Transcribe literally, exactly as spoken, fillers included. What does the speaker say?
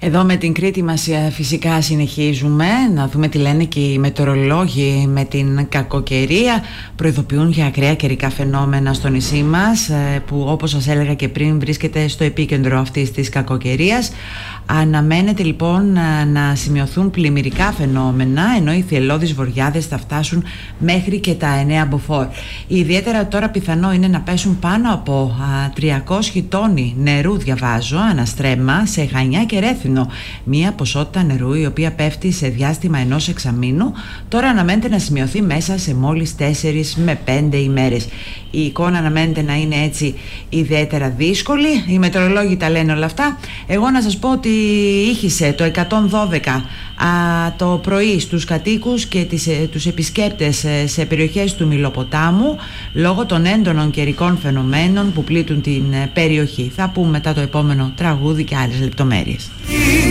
Εδώ με την Κρήτη μας φυσικά συνεχίζουμε να δούμε τι λένε και οι μετεωρολόγοι με την κακοκαιρία. Προειδοποιούν για ακραία καιρικά φαινόμενα στο νησί μας, που όπως σας έλεγα και πριν βρίσκεται στο επίκεντρο αυτής της κακοκαιρίας. Αναμένεται λοιπόν να, να σημειωθούν πλημμυρικά φαινόμενα, ενώ οι θυελλώδεις βοριάδες θα φτάσουν μέχρι και τα εννέα μποφόρ. Ιδιαίτερα τώρα πιθανό είναι να πέσουν πάνω από α, τριακόσιοι τόνοι νερού, διαβάζω, αναστρέμμα σε Χανιά και Ρέθινο. Μία ποσότητα νερού η οποία πέφτει σε διάστημα ενός εξαμήνου, τώρα αναμένεται να σημειωθεί μέσα σε μόλις τέσσερις με πέντε ημέρες. Η εικόνα αναμένεται να είναι έτσι ιδιαίτερα δύσκολη. Οι μετεωρολόγοι τα λένε όλα αυτά. Εγώ να σας πω ότι ήχησε το εκατόν δώδεκα α, το πρωί στους κατοίκους και τις, ε, τους επισκέπτες ε, σε περιοχές του Μυλοποτάμου λόγω των έντονων καιρικών φαινομένων που πλήττουν την ε, περιοχή. Θα πούμε μετά το επόμενο τραγούδι και άλλες λεπτομέρειες.